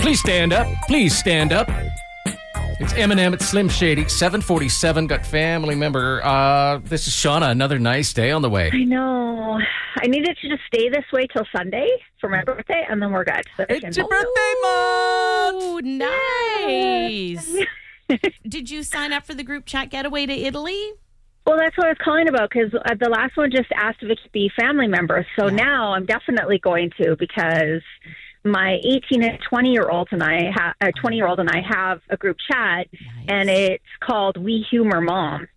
Please stand up. Please stand up. It's Eminem. It's Slim Shady. 747. Got family member. This is Shauna. Another nice day on the way. I know. I needed to just stay this way till Sunday for my birthday, and then we're good. So It's your birthday month. Oh, nice. Did you sign up for the group chat getaway to Italy? Well, that's what I was calling about, because the last one just asked if it could be family members. So now I'm definitely going to, because my 18 and 20-year-old and I have a group chat, and it's called We Humor Mom.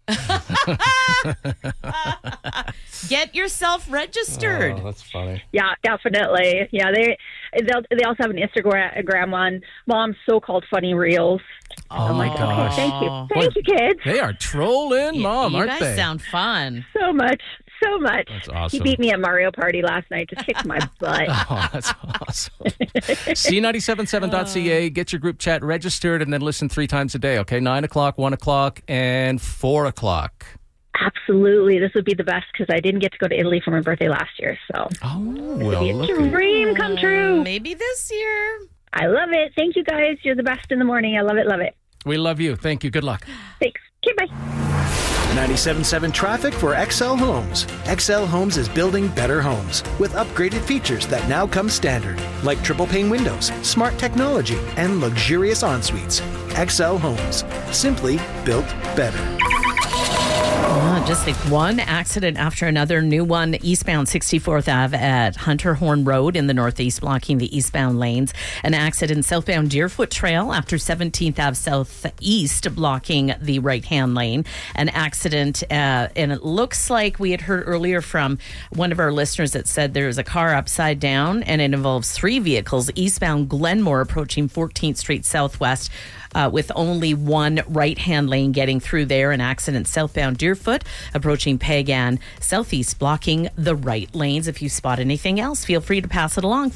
Get yourself registered. Oh, that's funny. Yeah, definitely. Yeah, they also have an Instagram one, Mom's So-Called Funny Reels. Oh, my gosh. Okay, thank you, kids. They are trolling Mom, aren't You they? guys sound fun. So much. That's awesome. He beat me at Mario Party last night. Just kicked my butt. Oh, that's awesome. C977.ca. Get your group chat registered and then listen 3 times a day, okay? 9 o'clock, 1 o'clock, and 4 o'clock. Absolutely. This would be the best, because I didn't get to go to Italy for my birthday last year. So Well, it's a dream come true. Maybe this year. I love it. Thank you, guys. You're the best in the morning. I love it, love it. We love you. Thank you. Good luck. Thanks. Okay, bye. 97.7 traffic for XL Homes. XL Homes is building better homes with upgraded features that now come standard, like triple pane windows, smart technology, and luxurious en-suites. XL Homes. Simply built better. Just like one accident after another. New one eastbound 64th Ave at Hunter Horn Road in the northeast, blocking the eastbound lanes. An accident southbound Deerfoot Trail after 17th Ave southeast, blocking the right-hand lane. An accident, and it looks like we had heard earlier from one of our listeners that said there's a car upside down, and it involves 3 vehicles eastbound Glenmore approaching 14th Street Southwest. With only one right-hand lane getting through there. An accident southbound Deerfoot approaching Pagan southeast, blocking the right lanes. If you spot anything else, feel free to pass it along.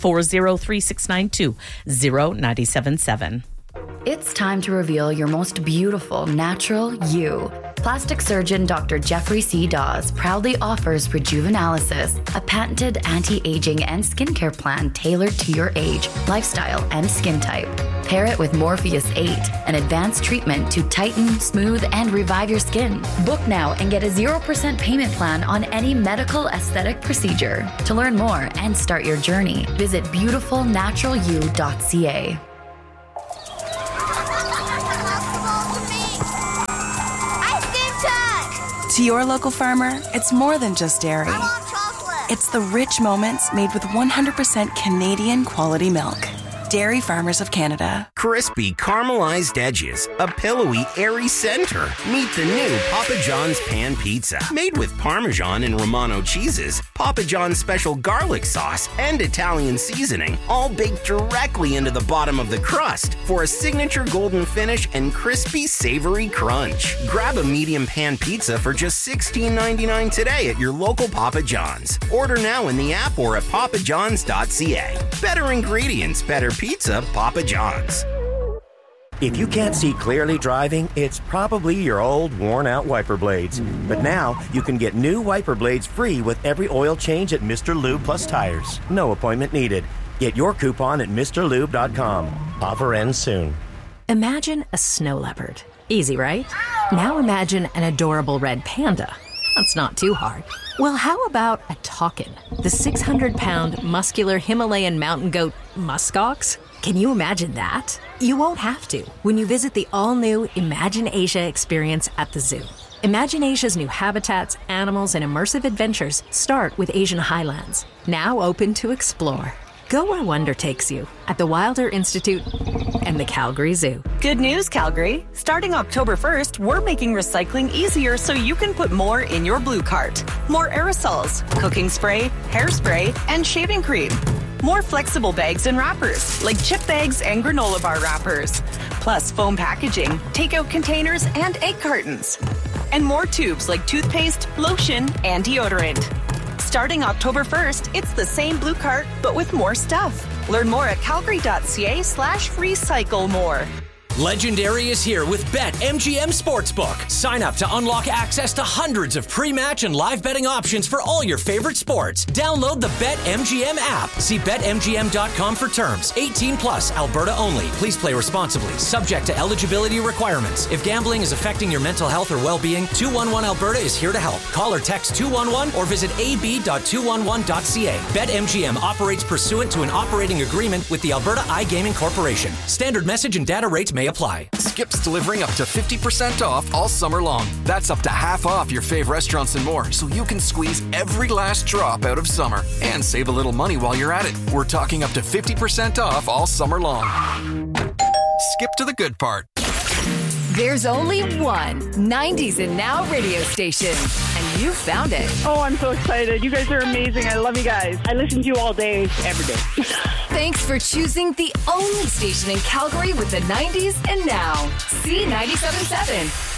403-692-0977. It's time to reveal your most beautiful natural you. Plastic surgeon Dr. Jeffrey C. Dawes proudly offers Rejuvenalysis, a patented anti-aging and skincare plan tailored to your age, lifestyle, and skin type. Pair it with Morpheus 8, an advanced treatment to tighten, smooth, and revive your skin. Book now and get a 0% payment plan on any medical aesthetic procedure. To learn more and start your journey, visit beautifulnaturalyou.ca. To your local farmer, it's more than just dairy. I want chocolate. It's the rich moments made with 100% Canadian quality milk. Dairy Farmers of Canada. Crispy, caramelized edges, a pillowy, airy center. Meet the new Papa John's Pan Pizza. Made with Parmesan and Romano cheeses, Papa John's special garlic sauce, and Italian seasoning, all baked directly into the bottom of the crust for a signature golden finish and crispy, savory crunch. Grab a medium pan pizza for just $16.99 today at your local Papa John's. Order now in the app or at papajohns.ca. Better ingredients, better pizza, Papa John's. If you can't see clearly driving, it's probably your old, worn-out wiper blades. But now, you can get new wiper blades free with every oil change at Mr. Lube Plus Tires. No appointment needed. Get your coupon at MrLube.com. Offer ends soon. Imagine a snow leopard. Easy, right? Now imagine an adorable red panda. That's not too hard. Well, how about a takin, the 600-pound muscular Himalayan mountain goat muskox? Can you imagine that? You won't have to when you visit the all-new Imagine Asia experience at the zoo. Imagine Asia's new habitats, animals, and immersive adventures start with Asian Highlands, now open to explore. Go where wonder takes you at the Wilder Institute and the Calgary Zoo. Good news, Calgary. Starting October 1st, we're making recycling easier so you can put more in your blue cart. More aerosols, cooking spray, hairspray, and shaving cream. More flexible bags and wrappers, like chip bags and granola bar wrappers. Plus foam packaging, takeout containers, and egg cartons. And more tubes like toothpaste, lotion, and deodorant. Starting October 1st, it's the same blue cart, but with more stuff. Learn more at calgary.ca/recycle more. Legendary is here with BetMGM Sportsbook. Sign up to unlock access to hundreds of pre-match and live betting options for all your favorite sports. Download the BetMGM app. See BetMGM.com for terms. 18 plus, Alberta only. Please play responsibly. Subject to eligibility requirements. If gambling is affecting your mental health or well-being, 211 Alberta is here to help. Call or text 211 or visit ab.211.ca. BetMGM operates pursuant to an operating agreement with the Alberta iGaming Corporation. Standard message and data rates may apply. Skip's delivering up to 50% off all summer long. That's up to half off your fave restaurants and more, so you can squeeze every last drop out of summer and save a little money while you're at it. We're talking up to 50% off all summer long. Skip to the good part. There's only one 90s and Now radio station, and you found it. Oh, I'm so excited. You guys are amazing. I love you guys. I listen to you all day, every day. Thanks for choosing the only station in Calgary with the 90s and Now. C97.7.